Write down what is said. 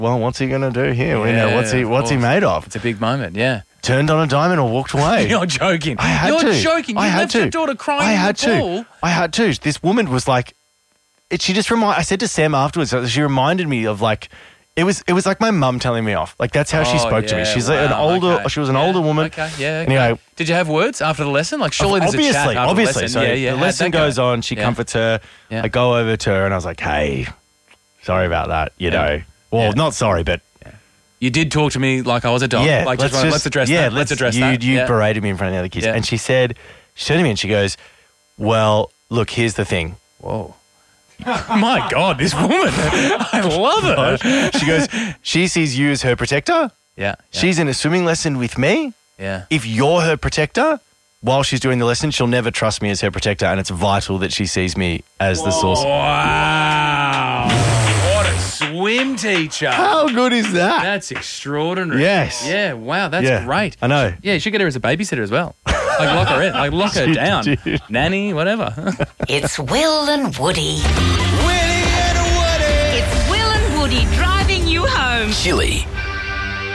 well, what's he going to do here? What's he made of? It's a big moment, yeah. Turned on a dime and walked away. You're joking. You're joking. You left your daughter crying in the pool. I had to. This woman was like, I said to Sam afterwards, she reminded me of like, it was like my mum telling me off. Like that's how she spoke to me. She's like she was an older woman. Okay, yeah. Okay. Anyway, did you have words after the lesson? Like surely there's a chat after the lesson. So the lesson goes on. She comforts her. Yeah. I go over to her and I was like, hey, sorry about that. You know, well, not sorry, but. You did talk to me like I was a dog. Yeah, like let's address that. Let's address that. You berated me in front of the other kids. Yeah. And she turned to me and she goes, well, look, here's the thing. Whoa. My God, this woman. I love her. She goes, she sees you as her protector. Yeah. She's in a swimming lesson with me. Yeah. If you're her protector, while she's doing the lesson, she'll never trust me as her protector, and it's vital that she sees me as the source. Wow. What a swim teacher. How good is that? That's extraordinary. Yes. Yeah, wow, that's great. I know. Yeah, you should get her as a babysitter as well. Like lock her in. Like lock her down. Nanny, whatever. It's Will and Woody. Willie and Woody. It's Will and Woody driving you home. Chili